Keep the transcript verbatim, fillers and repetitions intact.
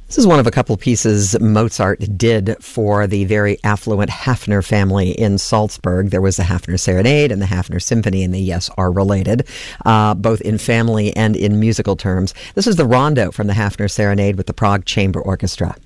This is one of a couple pieces Mozart did for the very affluent Hafner family in Salzburg. There was the Hafner Serenade and the Hafner Symphony, and they, yes, are related, uh, both in family and in musical terms. This is the Rondo from the Hafner Serenade with the Prague Chamber Orchestra.